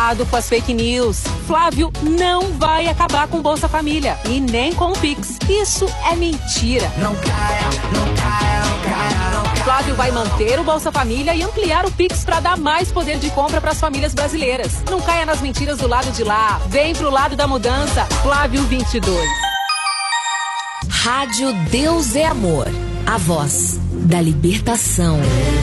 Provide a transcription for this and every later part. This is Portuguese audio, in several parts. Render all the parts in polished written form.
Cuidado com as fake news. Flávio não vai acabar com Bolsa Família e nem com o Pix. Isso é mentira. Não caia, não caia, não caia, não caia. Flávio vai manter o Bolsa Família e ampliar o Pix para dar mais poder de compra para as famílias brasileiras. Não caia nas mentiras do lado de lá. Vem pro lado da mudança. Flávio 22. Rádio Deus é Amor. A voz da libertação.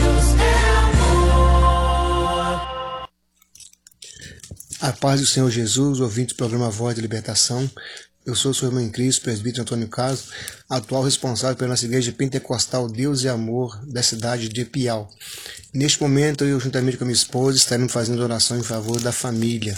A paz do Senhor Jesus, ouvinte do programa Voz da Libertação. Eu sou o seu irmão em Cristo, presbítero Antônio Carlos, atual responsável pela nossa igreja pentecostal Deus e Amor da cidade de Piau. Neste momento, eu juntamente com a minha esposa estaremos fazendo oração em favor da família.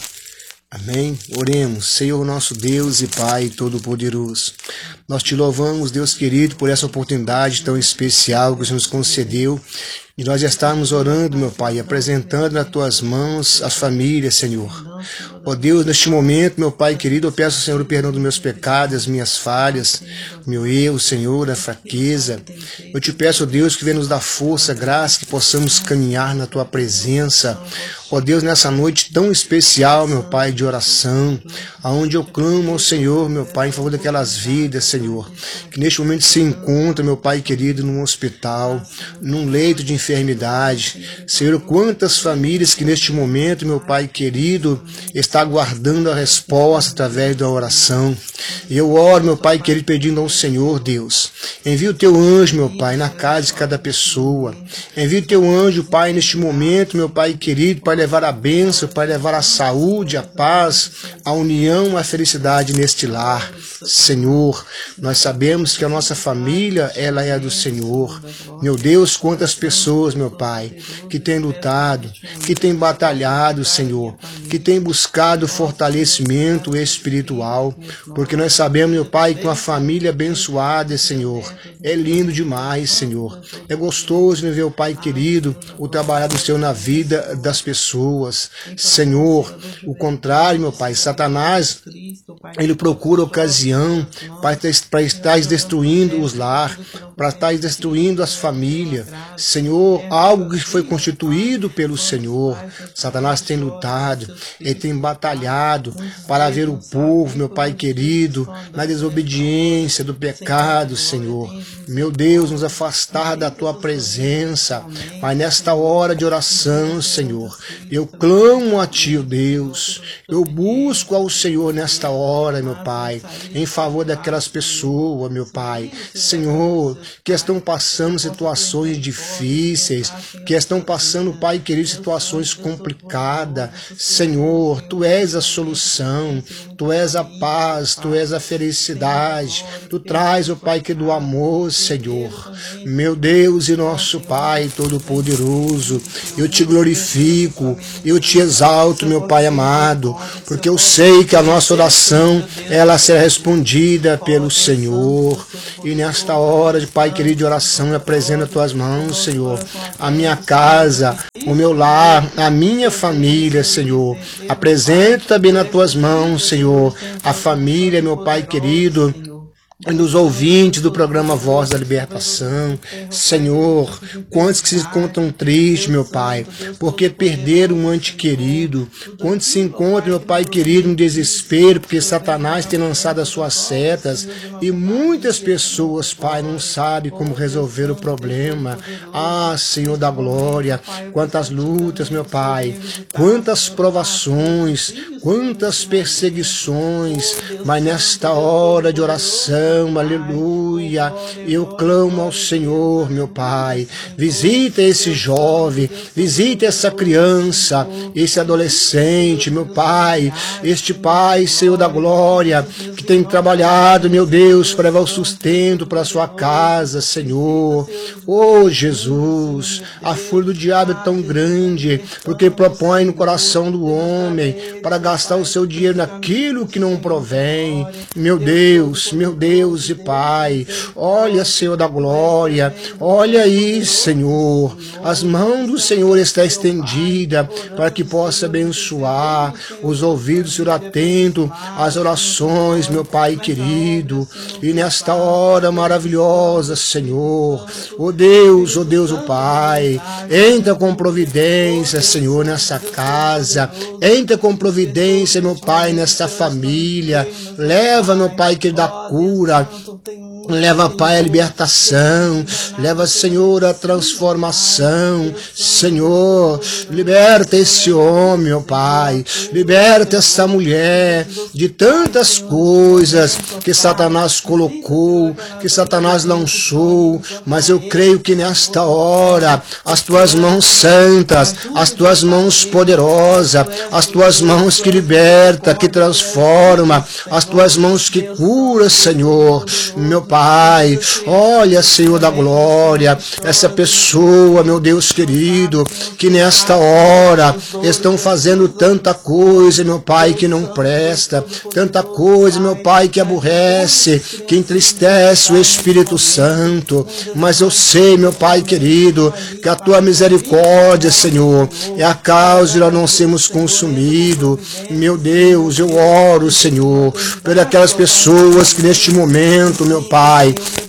Amém? Oremos. Senhor nosso Deus e Pai Todo-Poderoso, nós te louvamos, Deus querido, por essa oportunidade tão especial que o Senhor nos concedeu e nós já estamos orando, meu Pai, apresentando nas tuas mãos as famílias, Senhor. Ó Deus, neste momento, meu Pai querido, eu peço, Senhor, o perdão dos meus pecados, as minhas falhas, o meu erro, Senhor, a fraqueza. Eu te peço, Deus, que venha nos dar força, graça, que possamos caminhar na tua presença. Ó Deus, nessa noite tão especial, meu Pai, de oração, aonde eu clamo ao Senhor, meu Pai, em favor daquelas vidas, Senhor, que neste momento se encontra, meu Pai querido, num hospital, num leito de enfermidade. Senhor, quantas famílias que neste momento, meu Pai querido, está aguardando a resposta através da oração. E eu oro, meu Pai querido, pedindo ao Senhor, Deus, envia o teu anjo, meu Pai, na casa de cada pessoa. Envia o teu anjo, Pai, neste momento, meu Pai querido, para levar a bênção, para levar a saúde, a paz, a união, a felicidade neste lar. Senhor, nós sabemos que a nossa família, ela é a do Senhor. Meu Deus, quantas pessoas, meu Pai, que têm lutado, que têm batalhado, Senhor, que têm buscado fortalecimento espiritual, porque nós sabemos, meu Pai, que uma família abençoada, Senhor, é lindo demais, Senhor. É gostoso ver o Pai querido, o trabalhar do Senhor na vida das pessoas. Senhor, o contrário, meu Pai, Satanás, ele procura ocasião para estar destruindo os lar, para estar destruindo as famílias. Senhor, algo que foi constituído pelo Senhor. Satanás tem lutado, ele tem batalhado para ver o povo, meu Pai querido, na desobediência do pecado, Senhor. Meu Deus, nos afastar da tua presença. Mas nesta hora de oração, Senhor, eu clamo a ti, Deus. Eu busco ao Senhor nesta hora, meu Pai, em favor daquelas pessoas, meu Pai, Senhor, que estão passando situações difíceis, que estão passando, Pai querido, situações complicadas. Senhor, Tu és a solução, Tu és a paz, Tu és a felicidade, Tu traz, o Pai, que do amor, Senhor. Meu Deus e nosso Pai Todo-Poderoso, eu te glorifico, eu te exalto, meu Pai amado, porque eu sei que a nossa oração, ela será respondida pelo Senhor. E nesta hora de Pai querido de oração, eu apresento as tuas mãos, Senhor, a minha casa, o meu lar, a minha família, Senhor. Apresento também nas tuas mãos, Senhor, a família, meu Pai querido, e nos ouvintes do programa Voz da Libertação. Senhor, quantos que se encontram tristes, meu Pai, porque perderam um ente querido. Quantos se encontram, meu Pai querido, em desespero, porque Satanás tem lançado as suas setas. E muitas pessoas, Pai, não sabem como resolver o problema. Ah, Senhor da glória, quantas lutas, meu Pai, quantas provações, quantas perseguições, mas nesta hora de oração, aleluia, eu clamo ao Senhor, meu Pai, visita esse jovem, visita essa criança, esse adolescente, meu Pai, este Pai, Senhor da glória, que tem trabalhado, meu Deus, para levar o sustento para a sua casa, Senhor. Oh, Jesus, a fúria do diabo é tão grande, porque propõe no coração do homem para gastar o seu dinheiro naquilo que não provém. Meu Deus, Deus e Pai. Olha, Senhor da glória, olha aí, Senhor, as mãos do Senhor está estendida para que possa abençoar, os ouvidos, Senhor, atento às orações, meu Pai querido, e nesta hora maravilhosa, Senhor, oh Deus, o Pai, entra com providência, Senhor, nessa casa, entra com providência, meu Pai, nessa família, leva, meu Pai, querido, a cura, leva, Pai, a libertação, leva, Senhor, a transformação, Senhor, liberta esse homem, meu Pai, liberta essa mulher de tantas coisas que Satanás colocou, que Satanás lançou, mas eu creio que nesta hora, as tuas mãos santas, as tuas mãos poderosas, as tuas mãos que liberta, que transforma, as tuas mãos que cura, Senhor, meu Pai, olha, Senhor da glória, essa pessoa, meu Deus querido, que nesta hora estão fazendo tanta coisa, meu Pai, que não presta, tanta coisa, meu Pai, que aborrece, que entristece o Espírito Santo, mas eu sei, meu Pai querido, que a tua misericórdia, Senhor, é a causa de nós não sermos consumidos. Meu Deus, eu oro, Senhor, por aquelas pessoas que neste momento, meu Pai,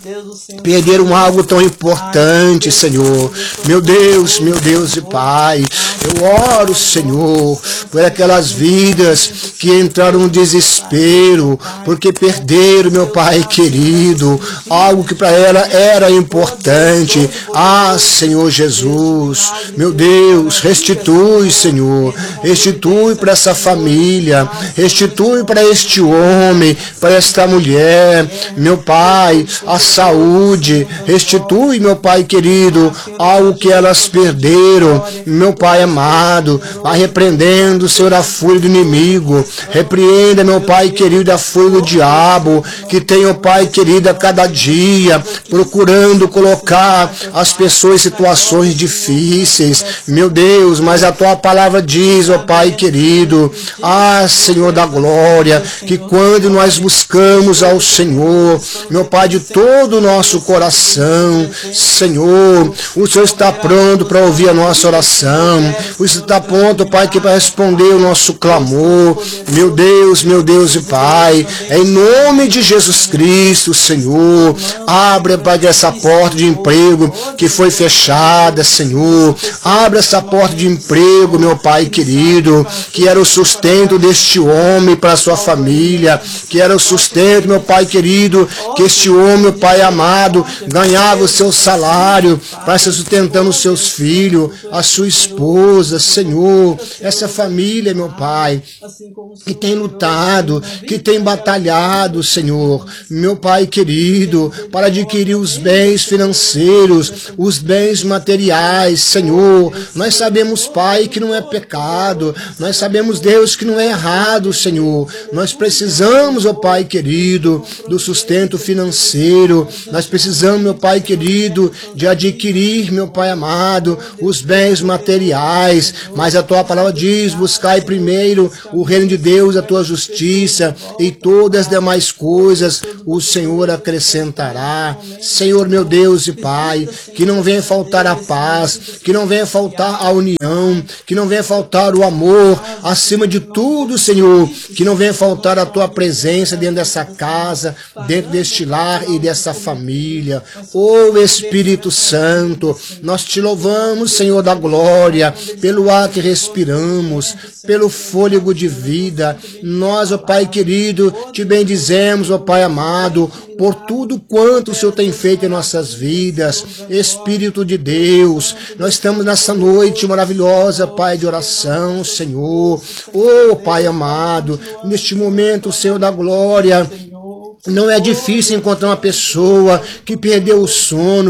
perderam algo tão importante, Senhor. Meu Deus e Pai, eu oro, Senhor, por aquelas vidas que entraram no desespero, porque perderam, meu Pai querido, algo que para ela era importante. Ah, Senhor Jesus, meu Deus, restitui, Senhor, restitui para essa família, restitui para este homem, para esta mulher, meu Pai, a saúde, restitui, meu Pai querido, algo que elas perderam, meu Pai amado, vai repreendendo, Senhor, a fúria do inimigo, repreenda, meu Pai querido, a fúria do diabo, que tem, ó Pai querido, a cada dia, procurando colocar as pessoas em situações difíceis, meu Deus, mas a tua palavra diz, ó Pai querido, ah, Senhor da glória, que quando nós buscamos ao Senhor, meu Pai, de todo o nosso coração, Senhor, o Senhor está pronto para ouvir a nossa oração, o Senhor está pronto, Pai, para responder o nosso clamor, meu Deus e Pai, em nome de Jesus Cristo, Senhor, abre, Pai, essa porta de emprego que foi fechada, Senhor, abre essa porta de emprego, meu Pai querido, que era o sustento deste homem para a sua família, que era o sustento, meu Pai querido, que este homem, meu Pai amado, ganhava o seu salário para se sustentando os seus filhos, a sua esposa, Senhor, essa família, meu Pai, que tem lutado, que tem batalhado, Senhor, meu Pai querido, para adquirir os bens financeiros, os bens materiais, Senhor, nós sabemos, Pai, que não é pecado, nós sabemos, Deus, que não é errado, Senhor, nós precisamos, ó Pai querido, do sustento financeiro, nós precisamos, meu Pai querido, de adquirir, meu Pai amado, os bens materiais, mas a tua palavra diz, buscai primeiro o reino de Deus, a tua justiça, e todas as demais coisas o Senhor acrescentará. Senhor, meu Deus e Pai, que não venha faltar a paz, que não venha faltar a união, que não venha faltar o amor, acima de tudo, Senhor, que não venha faltar a tua presença dentro dessa casa, dentro deste lar e dessa família. Ô Espírito Santo, nós te louvamos, Senhor da glória, pelo ar que respiramos, pelo fôlego de vida. Nós, ó Pai querido, te bendizemos, ó Pai amado, por tudo quanto o Senhor tem feito em nossas vidas. Espírito de Deus, nós estamos nessa noite maravilhosa, Pai, de oração, Senhor. Ô Pai amado, neste momento, Senhor da glória, não é difícil encontrar uma pessoa que perdeu o sono,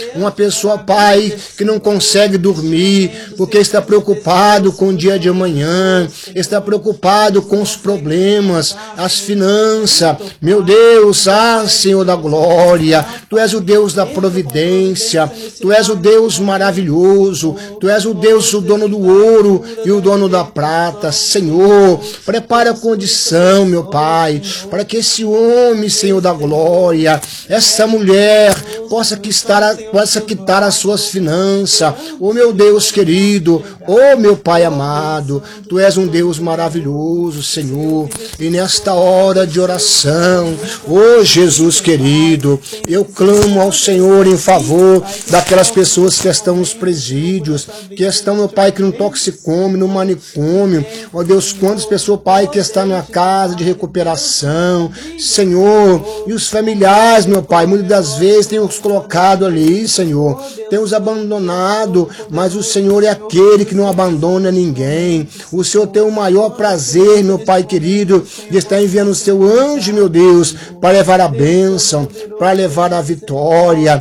Uma pessoa, Pai, que não consegue dormir, porque está preocupado com o dia de amanhã, está preocupado com os problemas, as finanças. Meu Deus, Senhor da glória, Tu és o Deus da providência, Tu és o Deus maravilhoso, Tu és o Deus, o dono do ouro e o dono da prata. Senhor, prepara a condição, meu Pai, para que esse homem, Senhor da glória, essa mulher possa quitar as suas finanças. Oh, meu Deus querido, oh, meu Pai amado, Tu és um Deus maravilhoso, Senhor, e nesta hora de oração, oh, Jesus querido, eu clamo ao Senhor em favor daquelas pessoas que estão nos presídios, que estão, meu Pai, que no toxicômio, no manicômio. Ó Deus, quantas pessoas, Pai, que estão na casa de recuperação, Senhor, e os familiares, meu Pai, muitas das vezes tem os colocado ali, Senhor, tem os abandonado, mas o Senhor é aquele que não abandona ninguém. O Senhor tem o maior prazer, meu Pai querido, de estar enviando o seu anjo, meu Deus, para levar a bênção, para levar a vitória.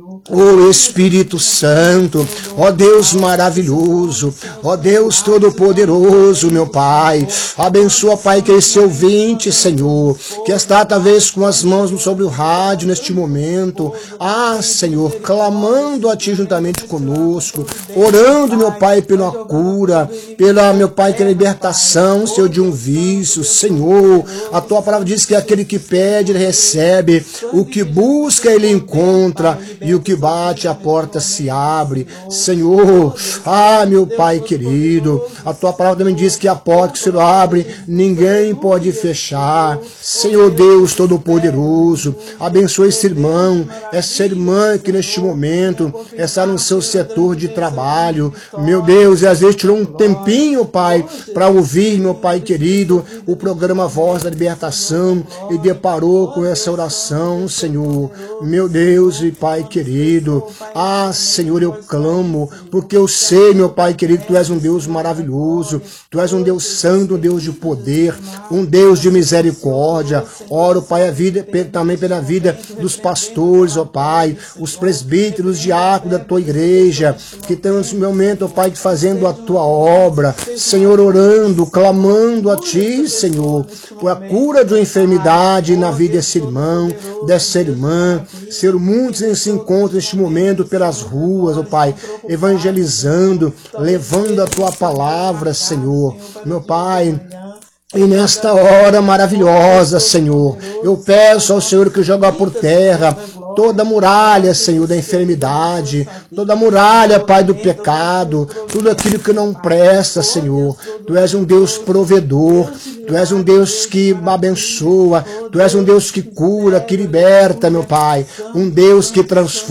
Ó Espírito Santo, ó Deus maravilhoso, ó Deus todo-poderoso, meu Pai, abençoa, Pai, que esse ouvinte, Senhor, que está talvez com as mãos sobre o rádio neste momento, Senhor, clamando a Ti juntamente conosco, orando, meu Pai, pela cura, pela, meu Pai, que a libertação, Senhor, de um vício. Senhor, a Tua palavra diz que aquele que pede, ele recebe, o que busca, ele encontra, e o que bate, a porta se abre. Senhor, meu Pai querido, a Tua palavra também diz que a porta que o Senhor abre, ninguém pode fechar. Senhor Deus Todo-Poderoso, abençoa esse irmão, essa irmã que neste momento está no seu setor de trabalho, meu Deus, e às vezes tirou um tempinho, Pai, para ouvir, meu Pai querido, o programa Voz da Libertação e deparou com essa oração, Senhor, meu Deus e Pai querido. Senhor, eu clamo, porque eu sei, meu Pai querido, Tu és um Deus maravilhoso, Tu és um Deus santo, um Deus de poder, um Deus de misericórdia. Oro, Pai, também pela vida dos pastores, ó Pai, os presbíteros, diáconos da Tua igreja, que estão nesse momento, ó Pai, fazendo a Tua obra, Senhor, orando, clamando a Ti, Senhor, por a cura de uma enfermidade na vida desse irmão, dessa irmã. Senhor, muitos se encontram neste momento pelas ruas, ó Pai, evangelizando, levando a Tua palavra, Senhor, meu Pai. E nesta hora maravilhosa, Senhor, eu peço ao Senhor que joga por terra toda a muralha, Senhor, da enfermidade, toda a muralha, Pai, do pecado, tudo aquilo que não presta, Senhor. Tu és um Deus provedor, Tu és um Deus que abençoa, Tu és um Deus que cura, que liberta, meu Pai, um Deus que transforma.